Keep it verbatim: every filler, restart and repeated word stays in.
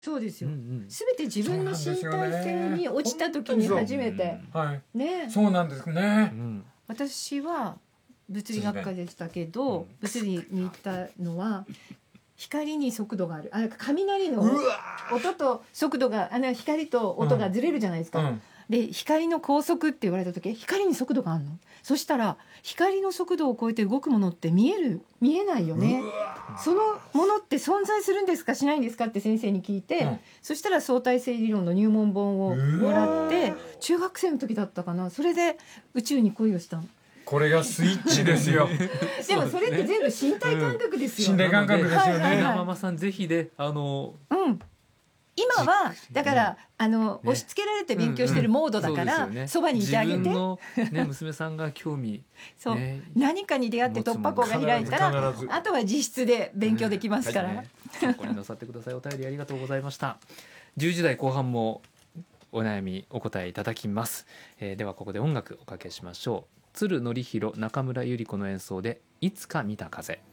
そうですよ、 うんうん、 全て自分の身体性に落ちた時に初めて、 はいね、 そうなんですね、 うん、 私は物理学科でしたけど、うん、物理に行ったのは光に速度がある、あ雷の音と速度が、あの光と音がずれるじゃないですか、うんうん、で光の高速って言われた時、光に速度があるの、そしたら光の速度を超えて動くものって見える見えないよね、そのものって存在するんですかしないんですかって先生に聞いて、うん、そしたら相対性理論の入門本をもらって、中学生の時だったかな、それで宇宙に恋をしたの。 これがスイッチですよでもそれって全部身体感覚ですよ、 うん、身体感覚ですよね、 はいはいはい、ママさんぜひで、あの、 うん、今はだから、あの、ね、押し付けられて勉強してるモードだから、うんうん、そばにいてあげて、 自分の、ね、娘さんが興味そう、ね、何かに出会って突破口が開いたらあとは自室で勉強できますから、うん、はいね、 参考になさってください。お便りありがとうございました。じゅうじ台後半もお悩みお答えいただきます、えー、ではここで音楽おかけしましょう。鶴典弘、中村百合子の演奏でいつか見た風。